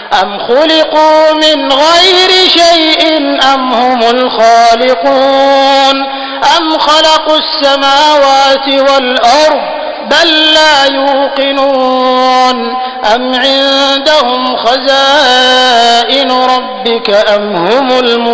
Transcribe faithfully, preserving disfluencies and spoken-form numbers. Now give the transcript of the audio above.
أم خلقوا من غير شيء أم هم الخالقون أم خلقوا السماوات والأرض بل لا يوقنون أم عندهم خزائن ربك أم هم الم